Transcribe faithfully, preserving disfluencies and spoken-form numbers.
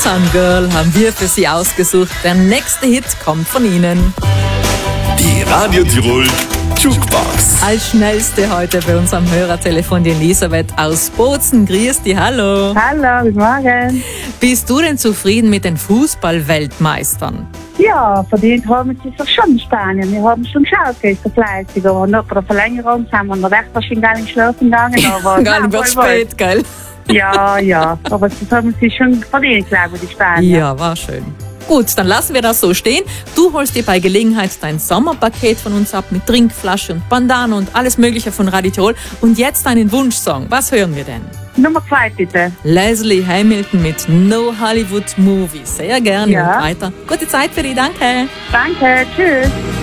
Uptown Girl haben wir für Sie ausgesucht. Der nächste Hit kommt von Ihnen. Die Radio Tirol Jukebox. Als schnellste heute bei uns am Hörertelefon die Elisabeth aus Bozen. Grüß dich, hallo. Hallo, guten Morgen. Bist du denn zufrieden mit den Fußball-Weltmeistern? Ja, verdient haben sie sich schon in Spanien. Wir haben schon geschaut, gestern fleißig. Aber nach der Verlängerung sind wir noch echt wahrscheinlich gar nicht schlafen gegangen. Aber Gar nicht wird spät, gell? Ja, ja. Aber das haben sie schon verdient, glaube ich, die Spanier. Ja, war schön. Gut, dann lassen wir das so stehen. Du holst dir bei Gelegenheit dein Sommerpaket von uns ab mit Trinkflasche und Bandana und alles Mögliche von Radio Tirol. Und jetzt einen Wunschsong. Was hören wir denn? Nummer zwei, bitte. Leslie Hamilton mit No Hollywood Movie. Sehr gerne. Ja. Und weiter. Gute Zeit für dich, danke. Danke, tschüss.